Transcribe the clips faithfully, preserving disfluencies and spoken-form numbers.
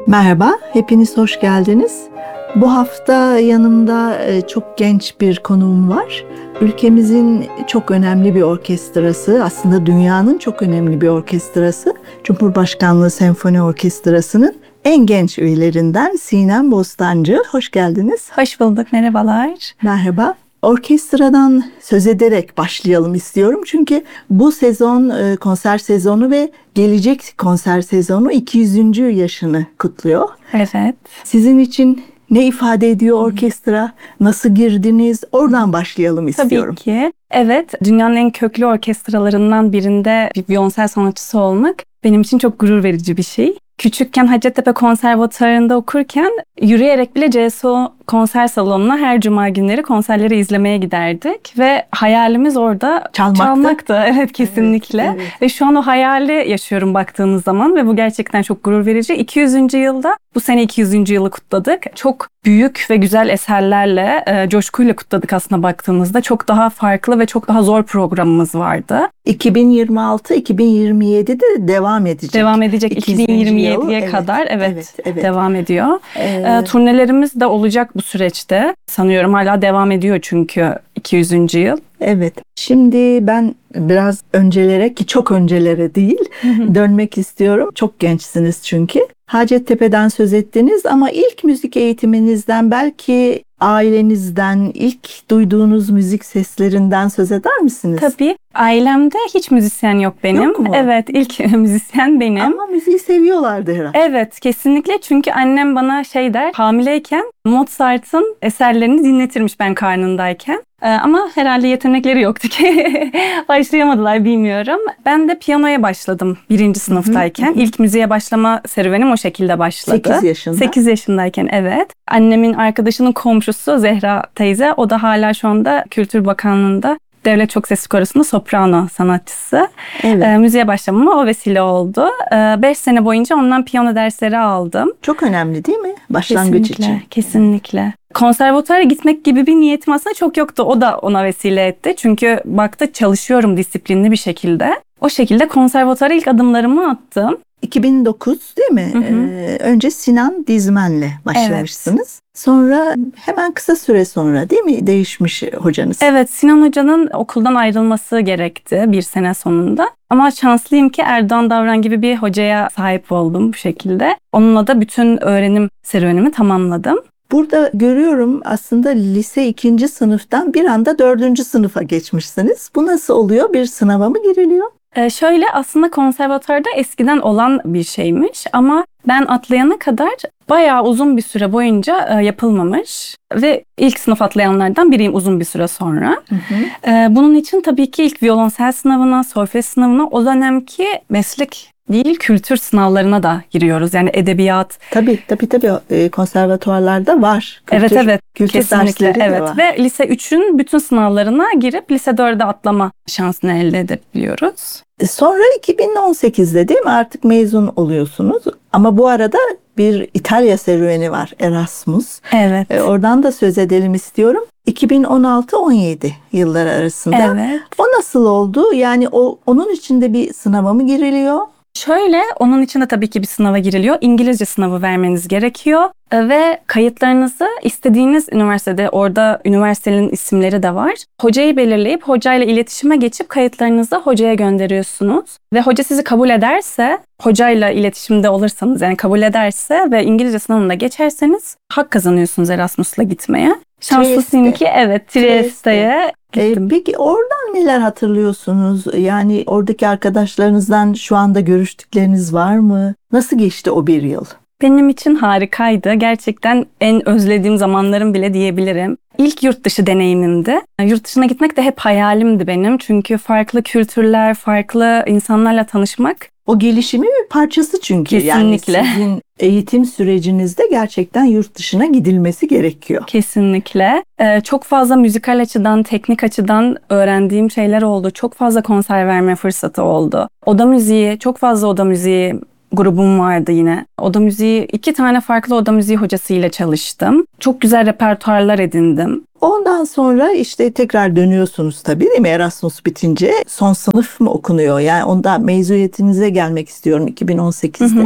Merhaba, hepiniz hoş geldiniz. Bu hafta yanımda çok genç bir konuğum var. Ülkemizin çok önemli bir orkestrası, aslında dünyanın çok önemli bir orkestrası, Cumhurbaşkanlığı Senfoni Orkestrası'nın en genç üyelerinden Sinem Bostancı. Hoş geldiniz. Hoş bulduk, merhabalar. Merhaba. Orkestradan söz ederek başlayalım istiyorum. Çünkü bu sezon konser sezonu ve gelecek konser sezonu iki yüzüncü yaşını kutluyor. Evet. Sizin için ne ifade ediyor orkestra? Nasıl girdiniz? Oradan başlayalım istiyorum. Tabii ki. Evet, dünyanın en köklü orkestralarından birinde bir viyonsel sanatçısı olmak benim için çok gurur verici bir şey. Küçükken Hacettepe Konservatuvarı'nda okurken yürüyerek bile C S O konser salonuna her cuma günleri konserleri izlemeye giderdik. Ve hayalimiz orada Çalmaktı. çalmaktı. Evet, kesinlikle. Evet, evet. Ve şu an o hayali yaşıyorum baktığınız zaman ve bu gerçekten çok gurur verici. iki yüzüncü yılda, bu sene iki yüzüncü yılı kutladık. Çok büyük ve güzel eserlerle, e, coşkuyla kutladık aslında baktığınızda. Çok daha farklı ve çok daha zor programımız vardı. iki bin yirmi altı iki bin yirmi yedi'de devam edecek. Devam edecek iki bin yirmi yedi'ye yıl. kadar evet, evet, evet. devam ediyor. Ee, E, turnelerimiz de olacak bu süreçte. Sanıyorum hala devam ediyor çünkü iki yüzüncü yıl. Evet. Şimdi ben biraz öncelere, ki çok öncelere değil, dönmek istiyorum. Çok gençsiniz çünkü. Hacettepe'den söz ettiniz ama ilk müzik eğitiminizden, belki ailenizden, ilk duyduğunuz müzik seslerinden söz eder misiniz? Tabii. Ailemde hiç müzisyen yok benim. Yok mu? Evet, ilk müzisyen benim. Ama müziği seviyorlardı herhalde. Evet, kesinlikle. Çünkü annem bana şey der, hamileyken Mozart'ın eserlerini dinletirmiş ben karnındayken. Ee, ama herhalde yetenekleri yoktu ki başlayamadılar, bilmiyorum. Ben de piyanoya başladım birinci sınıftayken. Hı hı. İlk müziğe başlama serüvenim o şekilde başladı. sekiz yaşında. sekiz yaşındayken evet. Annemin arkadaşının komşusu Zehra teyze, o da hala şu anda Kültür Bakanlığı'nda Devlet Çok Sesli Korosu'nda soprano sanatçısı. Evet. E, müziğe başlamama o vesile oldu. Beş sene boyunca ondan piyano dersleri aldım. Çok önemli değil mi? Başlangıç Kesinlikle, için. kesinlikle. Konservatuvara gitmek gibi bir niyetim aslında çok yoktu. O da ona vesile etti. Çünkü baktı çalışıyorum disiplinli bir şekilde. O şekilde konservatuvara ilk adımlarımı attım. iki bin dokuz değil mi? Hı hı. Ee, önce Sinan Dizmen'le başlamışsınız. Sonra hemen kısa süre sonra değil mi değişmiş hocanız? Evet, Sinan Hoca'nın okuldan ayrılması gerekti bir sene sonunda. Ama şanslıyım ki Erdoğan Davran gibi bir hocaya sahip oldum bu şekilde. Onunla da bütün öğrenim serüvenimi tamamladım. Burada görüyorum aslında lise ikinci sınıftan bir anda dördüncü sınıfa geçmişsiniz. Bu nasıl oluyor? Bir sınava mı giriliyor? Ee, şöyle aslında konservatuvarda eskiden olan bir şeymiş ama ben atlayana kadar bayağı uzun bir süre boyunca e, yapılmamış ve ilk sınıf atlayanlardan biriyim uzun bir süre sonra. Hı hı. Ee, bunun için tabii ki ilk violonsel sınavına, solfej sınavına, o dönemki meslek değil kültür sınavlarına da giriyoruz. Yani edebiyat. Tabii tabii tabii e, konservatuvarlarda var. Kültür, evet evet kültür kesinlikle dersleri de evet var. ve lise üçün bütün sınavlarına girip lise dörde atlama şansını elde edebiliyoruz. Sonra iki bin on sekizde değil mi artık mezun oluyorsunuz? Ama bu arada bir İtalya serüveni var, Erasmus. Evet. E, oradan da söz edelim istiyorum. iki bin on altı on yedi yılları arasında. Evet. O nasıl oldu? Yani o onun içinde bir sınava mı giriliyor? Şöyle, onun için de tabii ki bir sınava giriliyor. İngilizce sınavı vermeniz gerekiyor. Ve kayıtlarınızı istediğiniz üniversitede, orada üniversitenin isimleri de var. Hocayı belirleyip hocayla iletişime geçip kayıtlarınızı hocaya gönderiyorsunuz. Ve hoca sizi kabul ederse, hocayla iletişimde olursanız yani kabul ederse ve İngilizce sınavında geçerseniz hak kazanıyorsunuz Erasmus'la gitmeye. Şanslısıyım ki evet Trieste'ye gittim. Ee, peki oradan neler hatırlıyorsunuz? Yani oradaki arkadaşlarınızdan şu anda görüştükleriniz var mı? Nasıl geçti o bir yıl? Benim için harikaydı. Gerçekten en özlediğim zamanlarım bile diyebilirim. İlk yurt dışı deneyimimdi. Yurt dışına gitmek de hep hayalimdi benim. Çünkü farklı kültürler, farklı insanlarla tanışmak. O gelişimin bir parçası çünkü. Kesinlikle. Yani sizin eğitim sürecinizde gerçekten yurt dışına gidilmesi gerekiyor. Kesinlikle. Ee, çok fazla müzikal açıdan, teknik açıdan öğrendiğim şeyler oldu. Çok fazla konser verme fırsatı oldu. Oda müziği, çok fazla oda müziği grubum vardı yine. Oda müziği, iki tane farklı oda müziği hocasıyla çalıştım. Çok güzel repertuarlar edindim. Ondan sonra işte tekrar dönüyorsunuz tabii değil mi? Erasmus bitince son sınıf mı okunuyor? Yani ondan mezuniyetinize gelmek istiyorum iki bin on sekizde. Hı hı hı.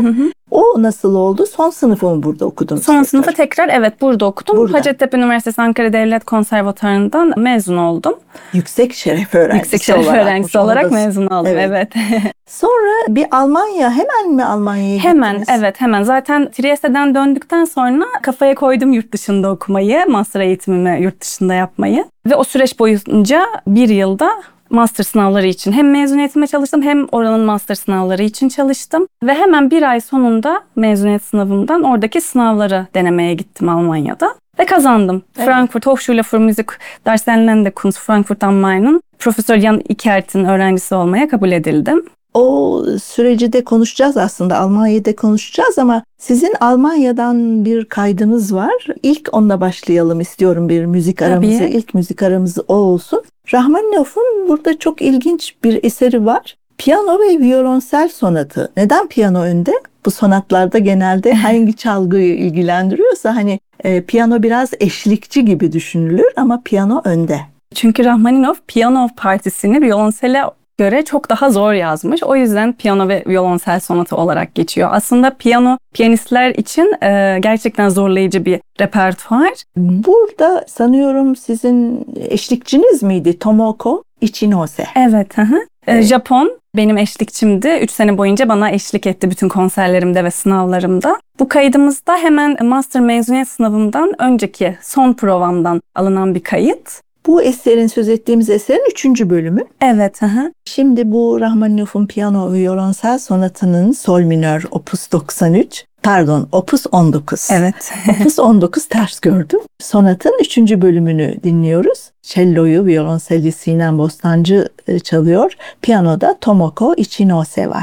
O nasıl oldu? Son sınıfı mı burada okudunuz? Son tekrar? sınıfı tekrar evet burada okudum. Burada. Hacettepe Üniversitesi Ankara Devlet Konservatuarı'ndan mezun oldum. Yüksek şeref öğrencisi Yüksek şeref olarak. öğrencisi olarak mezun oldum. Evet. Evet. Sonra bir Almanya, hemen mi Almanya'ya Hemen gittiniz? evet hemen. Zaten Trieste'den döndükten sonra kafaya koydum yurt dışında okumayı, master eğitimimi yurt dışında yapmayı. Ve o süreç boyunca bir yılda master sınavları için hem mezuniyetime çalıştım hem oranın master sınavları için çalıştım. Ve hemen bir ay sonunda mezuniyet sınavımdan oradaki sınavları denemeye gittim Almanya'da. Ve kazandım. Evet. Frankfurt Hochschule für Musik der Länder Kunst Frankfurt am Main'ın Profesör Jan Ikert'in öğrencisi olmaya kabul edildim. O süreci de konuşacağız aslında. Almanya'yı da konuşacağız ama sizin Almanya'dan bir kaydınız var. İlk onunla başlayalım istiyorum, bir müzik aramızı. Tabii. İlk müzik aramız o olsun. Rahmaninov'un burada çok ilginç bir eseri var. Piyano ve violonsel sonatı. Neden piyano önde? Bu sonatlarda genelde hangi çalgıyı ilgilendiriyorsa hani e, piyano biraz eşlikçi gibi düşünülür ama piyano önde. Çünkü Rahmaninov piyano partisini violonsele göre çok daha zor yazmış. O yüzden piyano ve violonsel sonatı olarak geçiyor. Aslında piyano piyanistler için e, gerçekten zorlayıcı bir repertuar. Burada sanıyorum sizin eşlikçiniz miydi? Tomoko Ichinose. Evet. Hı hı. E, Evet. Japon benim eşlikçimdi. Üç sene boyunca bana eşlik etti bütün konserlerimde ve sınavlarımda. Bu kaydımızda hemen master mezuniyet sınavımdan önceki son provamdan alınan bir kayıt. Bu eserin, söz ettiğimiz eserin üçüncü bölümü. Evet. Hı hı. Şimdi bu Rahmaninov'un piyano ve violonsel sonatının sol minör opus doksan üç, pardon opus on dokuz. Evet. Opus on dokuz ters gördüm. Sonatın üçüncü bölümünü dinliyoruz. Cello'yu violonseli Sinem Bostancı çalıyor. Piyanoda Tomoko Ichinose var.